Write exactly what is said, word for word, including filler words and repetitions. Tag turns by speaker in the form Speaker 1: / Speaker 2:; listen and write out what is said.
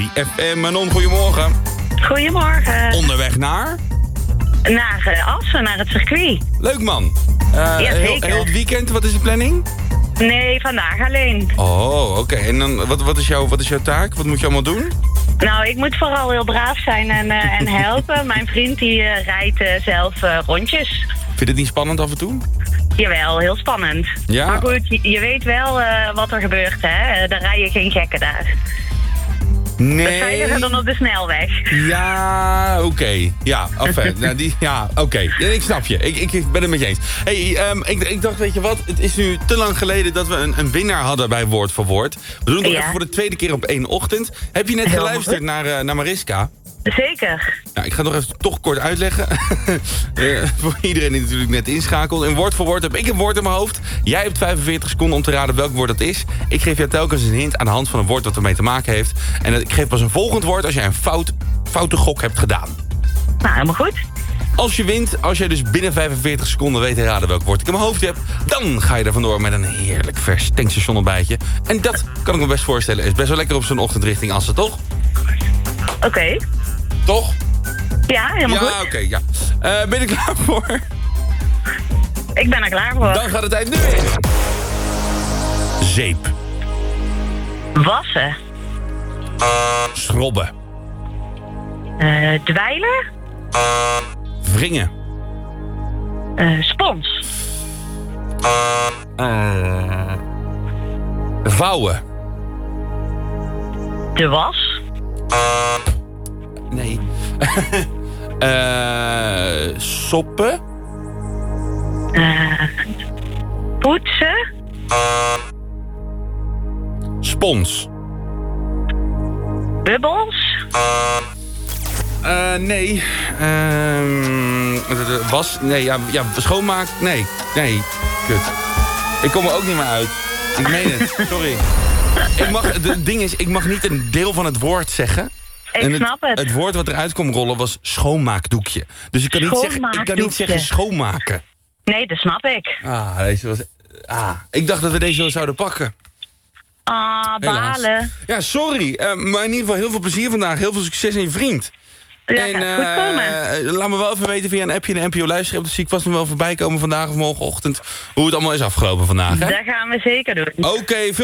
Speaker 1: F M, Manon, goedemorgen.
Speaker 2: Goedemorgen.
Speaker 1: Onderweg naar?
Speaker 2: Naar uh, Assen, naar het circuit.
Speaker 1: Leuk man. Uh,
Speaker 2: Ja,
Speaker 1: heel,
Speaker 2: zeker.
Speaker 1: heel het weekend, wat is de planning?
Speaker 2: Nee, vandaag alleen.
Speaker 1: Oh, oké. En dan, wat, wat, is jouw, wat is jouw taak? Wat moet je allemaal doen?
Speaker 2: Nou, ik moet vooral heel braaf zijn en, uh, en helpen. Mijn vriend die uh, rijdt uh, zelf uh, rondjes.
Speaker 1: Vind je het niet spannend af en toe?
Speaker 2: Jawel, heel spannend.
Speaker 1: Ja.
Speaker 2: Maar goed, je, je weet wel uh, wat er gebeurt, hè. Uh, daar rij je geen gekken daar.
Speaker 1: Nee.
Speaker 2: Dat veiliger dan op de snelweg.
Speaker 1: Ja, oké. Okay. Ja, enfin, nou, die, ja, oké. Okay. Ik snap je. Ik, ik ben het met je eens. Hey, um, ik, ik dacht, weet je wat? Het is nu te lang geleden dat we een, een winnaar hadden bij Woord voor Woord. We doen het nog
Speaker 2: Ja.
Speaker 1: even voor de tweede keer op één ochtend. Heb je net
Speaker 2: Heel
Speaker 1: geluisterd
Speaker 2: goed.
Speaker 1: naar, uh, naar Mariska?
Speaker 2: Zeker.
Speaker 1: Nou, ik ga het nog even toch kort uitleggen. uh, voor iedereen die natuurlijk net inschakelt. In Woord voor Woord heb ik een woord in mijn hoofd. Jij hebt vijfenveertig seconden om te raden welk woord dat is. Ik geef jou telkens een hint aan de hand van een woord dat ermee te maken heeft. En ik geef pas een volgend woord als jij een fout, foute gok hebt gedaan.
Speaker 2: Nou, helemaal goed.
Speaker 1: Als je wint, als jij dus binnen vijfenveertig seconden weet te raden welk woord ik in mijn hoofd heb, dan ga je er vandoor met een heerlijk vers tankstation ontbijtje. En dat kan ik me best voorstellen. Is best wel lekker op zo'n ochtend richting Assen, toch?
Speaker 2: Oké. Okay.
Speaker 1: Toch?
Speaker 2: Ja, helemaal
Speaker 1: Ja,
Speaker 2: goed.
Speaker 1: oké, okay, ja. Uh, ben je er klaar voor?
Speaker 2: Ik ben er klaar voor.
Speaker 1: Dan gaat de tijd nu in. Zeep.
Speaker 2: Wassen.
Speaker 1: Schrobben.
Speaker 2: Uh, dweilen.
Speaker 1: Wringen.
Speaker 2: Uh, spons.
Speaker 1: Uh, vouwen.
Speaker 2: De was.
Speaker 1: Nee. uh, soppen.
Speaker 2: Uh, poetsen.
Speaker 1: Spons.
Speaker 2: Bubbels.
Speaker 1: Uh, nee. Uh, was. Nee, ja, ja, schoonmaak. Nee. Nee. Kut. Ik kom er ook niet meer uit. Ik meen het. Sorry. Ik mag, het ding is, ik mag niet een deel van het woord zeggen.
Speaker 2: Ik
Speaker 1: en het,
Speaker 2: snap het.
Speaker 1: Het woord wat eruit kon rollen was schoonmaakdoekje. Dus ik kan niet zeggen, ik kan niet zeggen schoonmaken.
Speaker 2: Nee, dat snap ik.
Speaker 1: Ah, deze was... Ah, ik dacht dat we deze wel zouden pakken.
Speaker 2: Ah, balen.
Speaker 1: Helaas. Ja, sorry. Uh, maar in ieder geval heel veel plezier vandaag. Heel veel succes aan je vriend.
Speaker 2: Ja,
Speaker 1: en,
Speaker 2: gaat goed komen.
Speaker 1: Uh, laat me wel even weten via een appje en een N P O luisteren. Dat zie ik vast nog wel voorbij komen vandaag of morgenochtend. Hoe het allemaal is afgelopen vandaag. Hè?
Speaker 2: Dat gaan we zeker doen.
Speaker 1: Oké, okay, veel